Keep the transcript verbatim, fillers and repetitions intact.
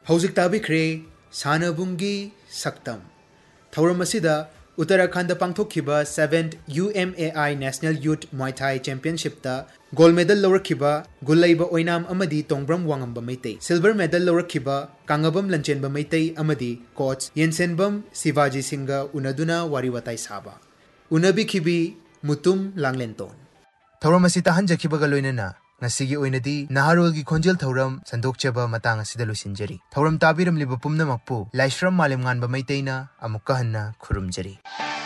हौजिक ताबिख्रे सानबुंगी सक्तम थौरम असिदा Uttarakhand पांथोखिबा seventh you M A I national youth मुay thai championship ता gold medal लौरखिबा गुल्लैबा ओइनाम अमदी तोंब्रम वांगंबा Meitei silver medal लौरखिबा कांगबम लंचेनबा Meitei अमदी coach येनसेनबम Shivaji Singh उनदुना वारी वताई साबा उनबिखिबी मुतुम लांगलेंतोन थौरम असि ताहनजखिबगा लोइनना ngasi oinadi naharol gi khonjel thoram sandokchaba matang asida lusinjari thoram tabiram liba pumnamakpu laishram malem ngan ba maiteina amukka hanna khurumjari